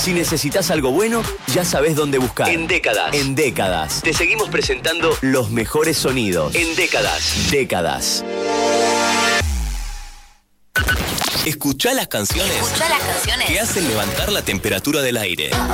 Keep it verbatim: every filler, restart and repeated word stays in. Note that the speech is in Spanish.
Si necesitas algo bueno, ya sabes dónde buscar. En Décadas. En Décadas. Te seguimos presentando los mejores sonidos. En Décadas. Décadas. Escuchá las canciones. Escuchá las canciones que hacen levantar la temperatura del aire.